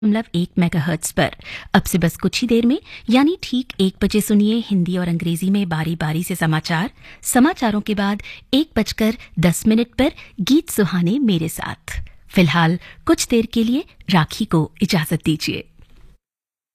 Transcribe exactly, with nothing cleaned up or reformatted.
दशमलव एक मेगाहर्ट्ज पर। अब से बस कुछ ही देर में यानी ठीक एक बजे सुनिए हिंदी और अंग्रेजी में बारी बारी से समाचार। समाचारों के बाद एक बजकर दस मिनट पर गीत सुहाने मेरे साथ। फिलहाल कुछ देर के लिए राखी को इजाजत दीजिए।